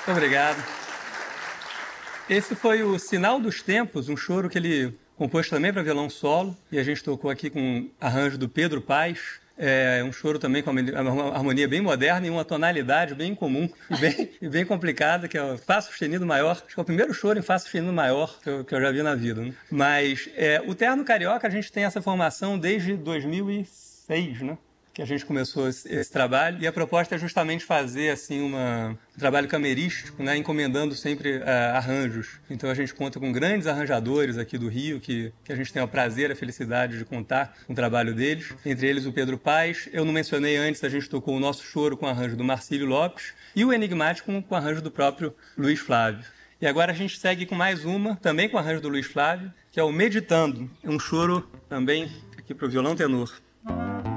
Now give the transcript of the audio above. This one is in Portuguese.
Obrigado. Esse foi o Sinal dos Tempos, um choro que ele compôs também para violão solo, e a gente tocou aqui com arranjo do Pedro Paes. É um choro também com uma harmonia bem moderna e uma tonalidade bem comum e bem complicada, que é o Fá sustenido maior. Acho que é o primeiro choro em Fá sustenido maior que eu já vi na vida, né? Mas o terno carioca, a gente tem essa formação desde 2006, né? Que a gente começou esse trabalho, e a proposta é justamente fazer assim um trabalho camerístico, né, encomendando sempre arranjos. Então a gente conta com grandes arranjadores aqui do Rio, que a gente tem o prazer, a felicidade de contar com o trabalho deles, entre eles o Pedro Paes. Eu não mencionei antes, a gente tocou o Nosso Choro com arranjo do Marcílio Lopes e o Enigmático com arranjo do próprio Luiz Flávio. E agora a gente segue com mais uma, também com arranjo do Luiz Flávio, que é o Meditando, um choro também aqui para o violão tenor.